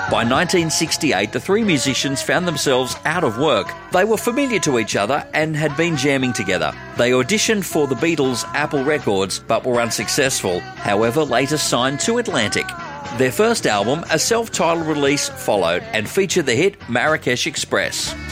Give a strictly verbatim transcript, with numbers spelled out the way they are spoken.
By nineteen sixty-eight, the three musicians found themselves out of work. They were familiar to each other and had been jamming together. They auditioned for the Beatles' Apple Records but were unsuccessful, however later signed to Atlantic. Their first album, a self-titled release, followed and featured the hit Marrakesh Express.